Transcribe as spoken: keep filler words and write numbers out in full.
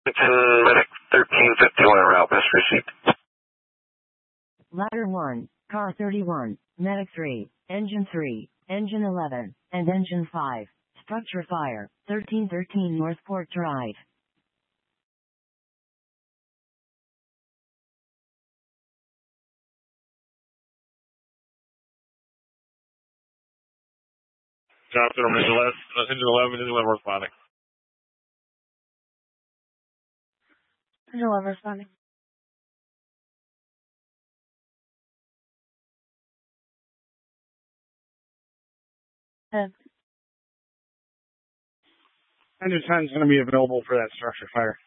Medic thirteen fifty-one en route, best received. Ladder one, car thirty-one, Medic three, Engine three, Engine eleven, and Engine five. Structure fire, thirteen thirteen Northport Drive. Drop through Engine eleven, Engine eleven, Engine eleven responding. Engine eleven responding. ten. Engine ten is going to be available for that structure fire.